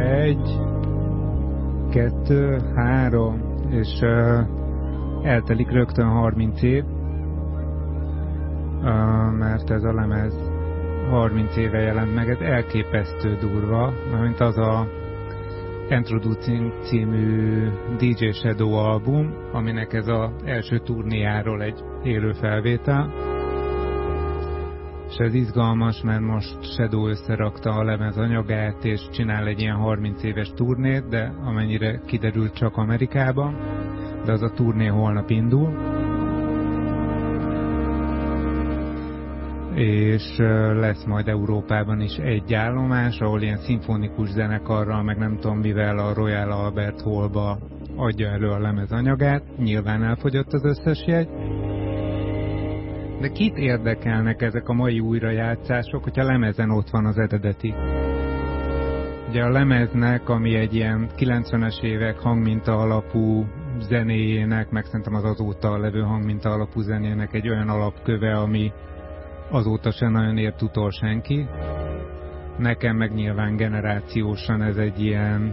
1, 2, 3, és eltelik rögtön 30 év, mert ez a lemez 30 éve jelent meg, ez elképesztő durva, mint az a Introducing című DJ Shadow album, aminek ez az első turnéjáról egy élő felvétel. És ez izgalmas, mert most Shadow összerakta a lemez anyagát, és csinál egy ilyen 30 éves turnét, de amennyire kiderült csak Amerikában, de az a turné holnap indul. És lesz majd Európában is egy állomás, ahol ilyen szimfonikus zenekarral, meg nem tudom mivel a Royal Albert Hallba adja elő a lemez anyagát. Nyilván elfogyott az összes jegy. De kit érdekelnek ezek a mai újrajátszások, hogyha lemezen ott van az eredeti? Ugye a lemeznek, ami egy ilyen 90-es évek hangminta alapú zenéjének, meg szerintem az azóta levő hangminta alapú zenének egy olyan alapköve, ami azóta sem nagyon ért utol senki. Nekem meg nyilván generációsan ez egy ilyen,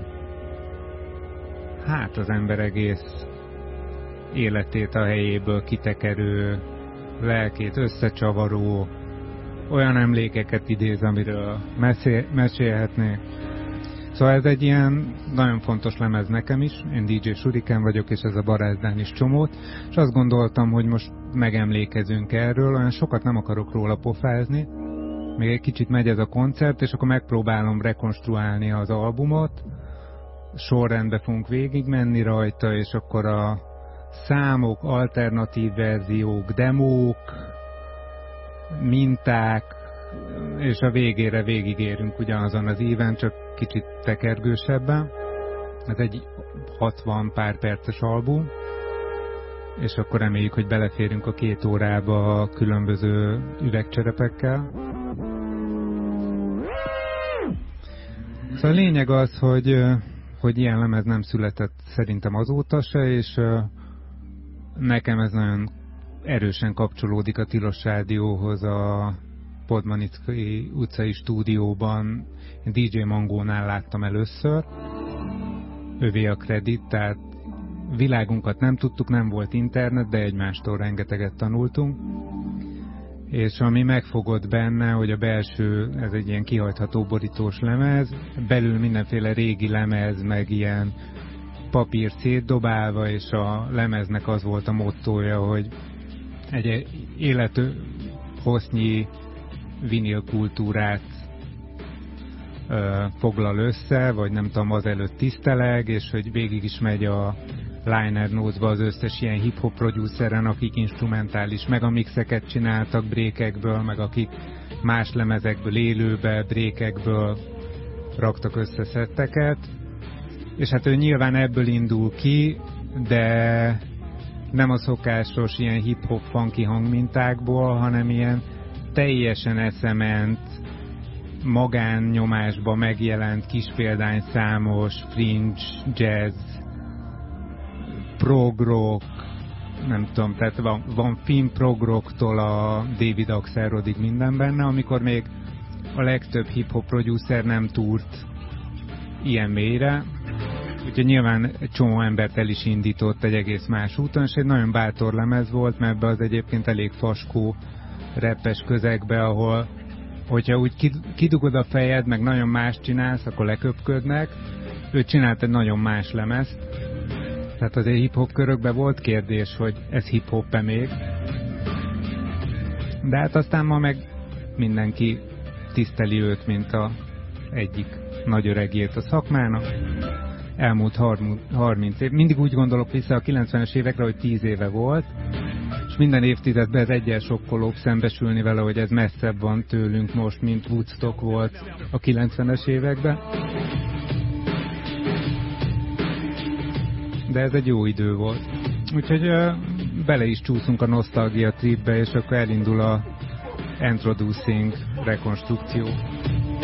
hát az ember egész életét a helyéből kitekerő, lelkét összecsavaró, olyan emlékeket idéz, amiről mesélhetnék. Szóval ez egy ilyen nagyon fontos lemez nekem is. Én DJ Shuriken vagyok, és ez a Barázdán is csomót. És azt gondoltam, hogy most megemlékezünk erről, olyan sokat nem akarok róla pofázni. Még egy kicsit megy ez a koncert, és akkor megpróbálom rekonstruálni az albumot. Sorrendbe fogunk végigmenni rajta, és akkor a számok, alternatív verziók, demók, minták, és a végére végigérünk ugyanazon az íven, csak kicsit tekergősebben. Ez egy 60 pár perces album, és akkor reméljük, hogy beleférünk a 2 órába a különböző üvegcserepekkel. Szóval a lényeg az, hogy ilyen lemez nem született szerintem azóta se, és nekem ez nagyon erősen kapcsolódik a Tilos Rádióhoz, a Podmanicki utcai stúdióban. Én DJ Mangónál láttam először. Övé a kredit, tehát világunkat nem tudtuk, nem volt internet, de egymástól rengeteget tanultunk. És ami megfogott benne, hogy a belső, ez egy ilyen kihajtható borítós lemez, belül mindenféle régi lemez, meg ilyen papír szétdobálva, és a lemeznek az volt a mottója, hogy egy élethossznyi vinilkultúrát foglal össze, vagy nem tudom, azelőtt tiszteleg, és hogy végig is megy a liner notes-ba az összes ilyen hip-hop produceren, akik instrumentális megamixeket csináltak breakekből, meg akik más lemezekből, élőbe, breakekből raktak össze szetteket. És hát ő nyilván ebből indul ki, de nem a szokásos ilyen hip-hop funky hangmintákból, hanem ilyen teljesen eszement, magánnyomásba megjelent kispéldányszámos, fringe, jazz, prog rock, nem tudom, tehát van film prog rocktól a David Axelrodig minden benne, amikor még a legtöbb hip-hop producer nem túrt ilyen mélyre. Úgyhogy nyilván egy csomó embert el is indított egy egész más úton, és egy nagyon bátor lemez volt, mert ebbe az egyébként elég faskó rappes közegbe, ahol hogyha úgy kidugod a fejed, meg nagyon más csinálsz, akkor leköpködnek. Ő csinált egy nagyon más lemezt. Tehát azért hip-hop körökben volt kérdés, hogy ez hip-hop-e még. De hát aztán ma meg mindenki tiszteli őt, mint a egyik nagy öregjét a szakmának. Elmúlt 30 év. Mindig úgy gondolok vissza a 90-es évekre, hogy 10 éve volt, és minden évtizedben ez egyel sokkolóbb szembesülni vele, hogy ez messzebb van tőlünk most, mint Woodstock volt a 90-es években. De ez egy jó idő volt. Úgyhogy bele is csúszunk a nosztalgia tripbe, és akkor elindul a Introducing rekonstrukció.